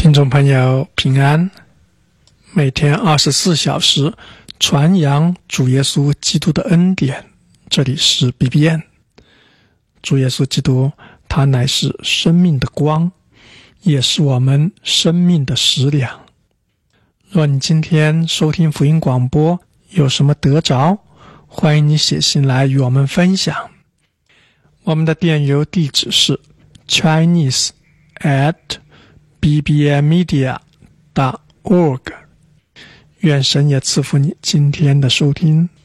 听众朋友平安，每天24小时传扬主耶稣基督的恩典，这里是 BBN。 主耶稣基督他乃是生命的光，也是我们生命的食粮。若你今天收听福音广播有什么得着，欢迎你写信来与我们分享。我们的电邮地址是 chinese@bbnmedia.org。 愿神也赐福你今天的收听。